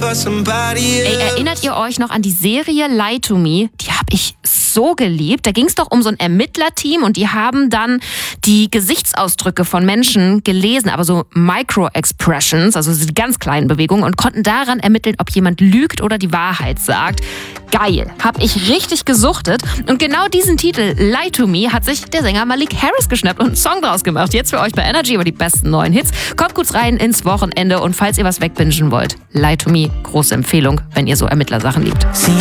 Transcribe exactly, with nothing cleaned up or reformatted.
Ey, erinnert ihr euch noch an die Serie Lie to Me? Die habe ich so geliebt. Da ging es doch um so ein Ermittlerteam und die haben dann die Gesichtsausdrücke von Menschen gelesen, aber so Micro-Expressions, also die ganz kleinen Bewegungen, und konnten daran ermitteln, ob jemand lügt oder die Wahrheit sagt. Geil, hab ich richtig gesuchtet. Und genau diesen Titel, Lie to Me, hat sich der Sänger Malik Harris geschnappt und einen Song draus gemacht. Jetzt für euch bei Energy über die besten neuen Hits. Kommt kurz rein ins Wochenende und falls ihr was wegbingen wollt, Lie to Me, große Empfehlung, wenn ihr so Ermittlersachen liebt. See